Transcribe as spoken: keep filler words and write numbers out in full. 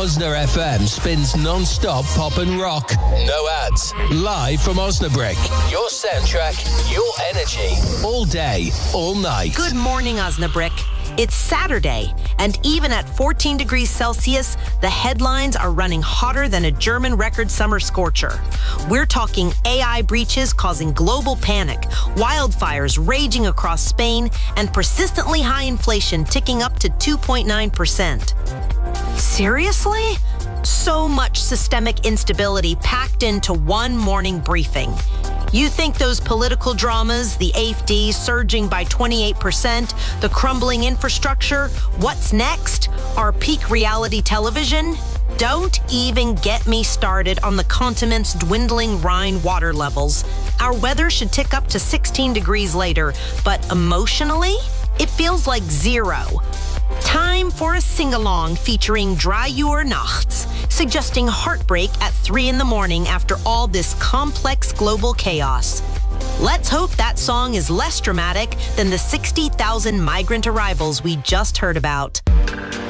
Osna F M spins non-stop pop and rock. No ads. Live from Osnabrück. Your soundtrack, your energy. All day, all night. Good morning, Osnabrück. It's Saturday, and even at fourteen degrees Celsius, the headlines are running hotter than a German record summer scorcher. We're talking A I breaches causing global panic, wildfires raging across Spain, and persistently high inflation ticking up to two point nine percent. Seriously? So much systemic instability packed into one morning briefing. You think those political dramas, the A F D surging by twenty-eight percent, the crumbling infrastructure, what's next, are peak reality television? Don't even get me started on the continent's dwindling Rhine water levels. Our weather should tick up to sixteen degrees later, but emotionally, it feels like zero. Time for a sing-along featuring Drei Uhr Nachts, suggesting heartbreak at three in the morning after all this complex global chaos. Let's hope that song is less dramatic than the sixty thousand migrant arrivals we just heard about.